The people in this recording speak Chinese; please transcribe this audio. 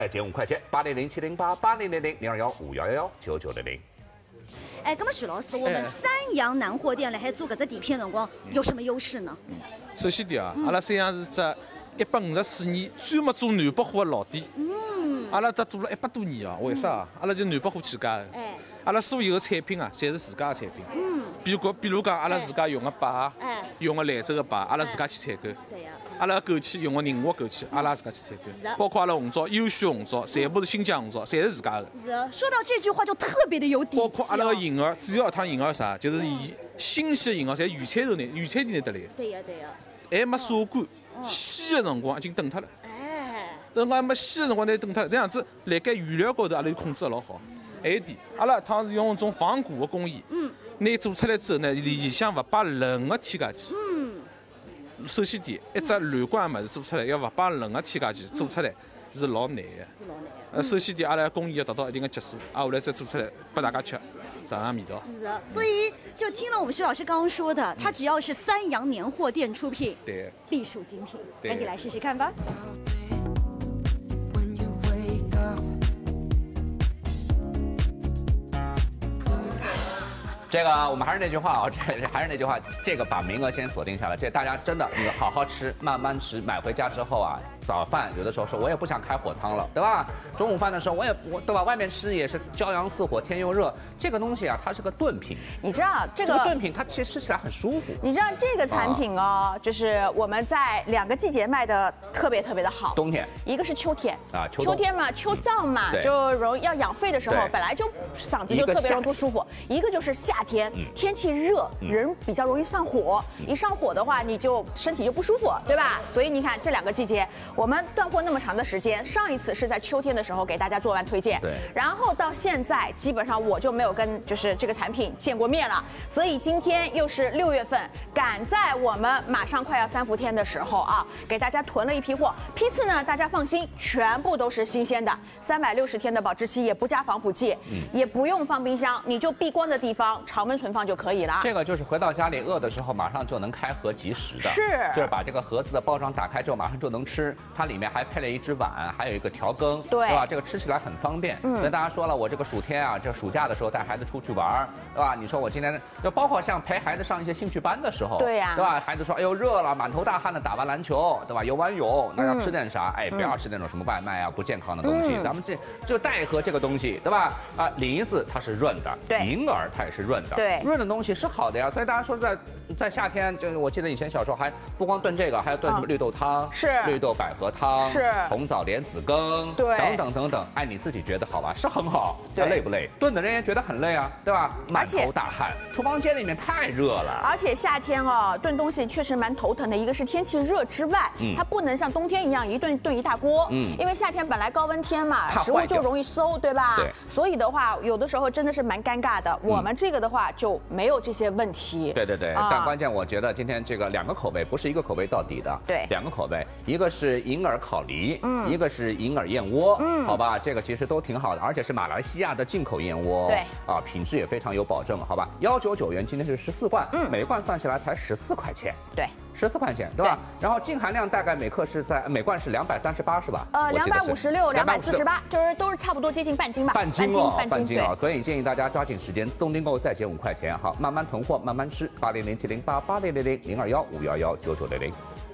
再减5块钱，80070880000215119900。 哎，那么徐老师，我们三阳南货店来还做搿只底片辰光有什么优势呢？ 首先点啊，阿拉三阳是只154年专门做南北货的老店。阿拉这做了100多年啊，为啥啊？阿拉就南北货起家的。阿拉所有的产品啊，侪是自家的产品。比如讲，阿拉自家用的摆，用的兰州的摆，阿拉自家去采购。 对呀。 阿拉枸杞用的宁夏枸杞，阿拉自家去采购。包括阿拉红枣、优选红枣，全部是新疆红枣，侪是自家的。 是。说到这句话就特别的有底气。 包括阿拉个银耳，主要一趟银耳啥，就是以新鲜的银耳，侪原产地拿得来。 对呀对呀。 还没晒干，鲜的辰光已经冻脱了。等我还没鲜的辰光，拿冻脱了。这样子，辣盖原料高头，阿拉就控制得老好。还有一点，阿拉一趟是用一种防固的工艺，拿做出来之后呢，里向勿摆任何添加剂。首先点，一只乱罐物事做出来，要勿摆任何添加剂，做出来是老难的。 是老难。 首先点，阿拉工艺要达到一定的级数，后来再做出来拨大家吃，尝尝味道。 是的，所以就听了我们徐老师刚刚说的，它只要是三阳年货店出品， 对， 必属精品，赶紧来试试看吧。 这个我们还是那句话啊，这个把名额先锁定下来，这大家真的你好好吃，慢慢吃，买回家之后啊，早饭有的时候说我也不想开火仓了，对吧？中午饭的时候我对吧？外面吃也是骄阳似火，天又热，这个东西啊，它是个炖品。 你知道这个炖品它其实吃起来很舒服。 你知道这个产品哦，就是我们在2个季节卖的特别的好。 冬天， 一个是秋天啊， 秋天嘛，秋燥嘛，就容易要养肺的时候，本来就嗓子就特别容易不舒服。一个就是夏天，天气热，人比较容易上火，一上火的话，你就身体就不舒服，对吧？所以你看这2个季节，我们断货那么长的时间，上一次是在秋天的时候给大家做完推荐， 对， 然后到现在基本上我就没有跟就是这个产品见过面了，所以今天又是6月份，赶在我们马上快要3伏天的时候啊，给大家囤了一批货，批次呢大家放心，全部都是新鲜的，360天的保质期，也不加防腐剂，也不用放冰箱，你就避光的地方常温存放就可以了。 这个就是回到家里饿的时候，马上就能开盒即食的，就是把这个盒子的包装打开之后，马上就能吃。它里面还配了一只碗，还有一个调羹，对吧？这个吃起来很方便。所以大家说了，我这个暑天啊，这暑假的时候带孩子出去玩，对吧？你说我今天就包括像陪孩子上一些兴趣班的时候，对呀，对吧？孩子说，哎呦热了，满头大汗的打完篮球，对吧？游完泳，那要吃点啥？哎，不要吃那种什么外卖啊，不健康的东西，咱们就带一盒这个东西，对吧？啊，梨子它是润的，对，银耳它也是润的，对，润的东西是好的呀。所以大家说在夏天，就是我记得以前小时候还不光炖这个，还要炖什么绿豆汤，是绿豆百合汤，是红枣莲子羹，对，等等。哎，你自己觉得好吧？是很好，累不累？炖的人也觉得很累啊，对吧？满头大汗，厨房间里面太热了。 而且夏天哦，炖东西确实蛮头疼的。一个是天气热之外，它不能像冬天一样一炖一大锅，因为夏天本来高温天嘛，食物就容易馊，对吧？对。所以的话，有的时候真的是蛮尴尬的。我们这个的话就没有这些问题。 对。但关键我觉得今天这个2个口味，不是一个口味到底的，对，2个口味，一个是银耳烤梨，一个是银耳燕窝，好吧，这个其实都挺好的，而且是马来西亚的进口燕窝，对，啊，品质也非常有保证，好吧，199元，今天是14罐，每罐算下来才14块钱，对。14块钱，对吧？然后净含量大概每罐是238，是吧 ？256、248，就是都是差不多接近半斤吧。半斤啊！所以建议大家抓紧时间，自动订购再减5块钱，好，慢慢囤货，慢慢吃。80070880000215119900。